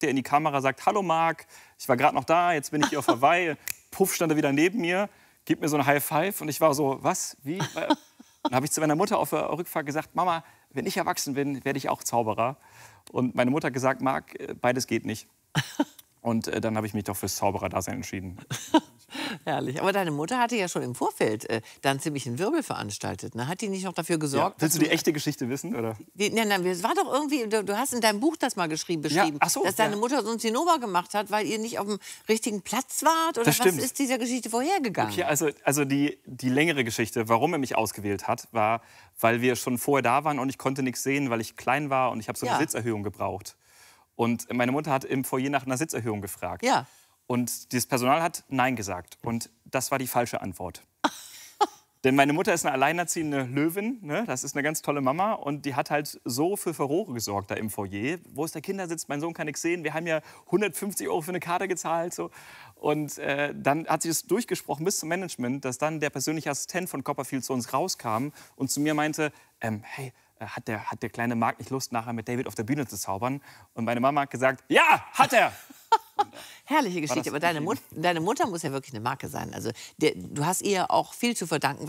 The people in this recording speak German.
der in die Kamera sagt, hallo Marc, ich war gerade noch da, jetzt bin ich hier auf Hawaii. Puff stand er wieder neben mir, gibt mir so ein High Five und ich war so, was, wie? Dann habe ich zu meiner Mutter auf der Rückfahrt gesagt, Mama, wenn ich erwachsen bin, werde ich auch Zauberer. Und meine Mutter hat gesagt, Marc, beides geht nicht. Und dann habe ich mich doch fürs Zaubererdasein entschieden. Herrlich. Aber deine Mutter hatte ja schon im Vorfeld dann ziemlich einen Wirbel veranstaltet. Ne? Hat die nicht noch dafür gesorgt? Ja. Willst du die echte Geschichte wissen? Oder? Nein, es war doch irgendwie, du hast in deinem Buch das mal beschrieben, Ja. Ach so, dass deine Mutter so ein Zinnober gemacht hat, weil ihr nicht auf dem richtigen Platz wart? Oder Das was stimmt. ist dieser Geschichte vorhergegangen? Okay, also die längere Geschichte, warum er mich ausgewählt hat, war, weil wir schon vorher da waren und ich konnte nichts sehen, weil ich klein war und ich habe so eine Sitzerhöhung gebraucht. Und meine Mutter hat im Foyer nach einer Sitzerhöhung gefragt. Ja. Und dieses Personal hat Nein gesagt. Und das war die falsche Antwort. Denn meine Mutter ist eine alleinerziehende Löwin, ne? Das ist eine ganz tolle Mama. Und die hat halt so für Furore gesorgt da im Foyer. Wo ist der Kindersitz? Mein Sohn kann nichts sehen. Wir haben ja 150 € für eine Karte gezahlt. So. Und dann hat sie es durchgesprochen bis zum Management, dass dann der persönliche Assistent von Copperfield zu uns rauskam und zu mir meinte, hey, hat der kleine Marc nicht Lust, nachher mit David auf der Bühne zu zaubern? Und meine Mama hat gesagt, ja, hat er! Herrliche Geschichte. Aber deine Mutter muss ja wirklich eine Marke sein. Also du hast ihr auch viel zu verdanken.